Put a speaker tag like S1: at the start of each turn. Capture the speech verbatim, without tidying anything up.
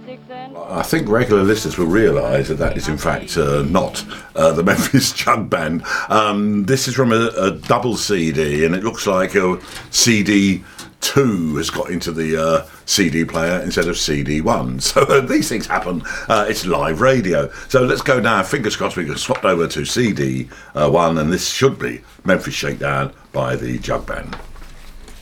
S1: music then?
S2: I think regular listeners will realise that that is in fact uh, not uh, the Memphis Jug Band. Um, this is from a, a double C D, and it looks like a C D two has got into the uh, C D player instead of C D one. So uh, these things happen. Uh, it's live radio. So let's go now. Fingers crossed we can swap over to C D one, and this should be Memphis Shakedown by the Jug Band.